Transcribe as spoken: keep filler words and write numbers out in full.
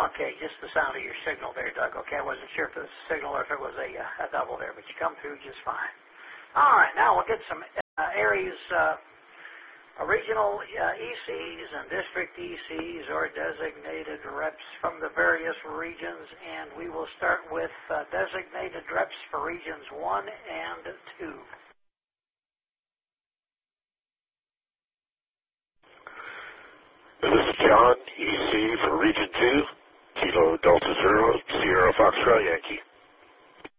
Okay, just the sound of your signal there, Doug. Okay, I wasn't sure if it was a signal or if it was a, uh, a double there, but you come through just fine. All right, now we'll get some uh, areas, uh, regional uh, E Cs and district E Cs or designated reps from the various regions, and we will start with uh, designated reps for regions one and two. This is John, E C for Region two, Kilo Delta Zero, Sierra Foxtrot Yankee.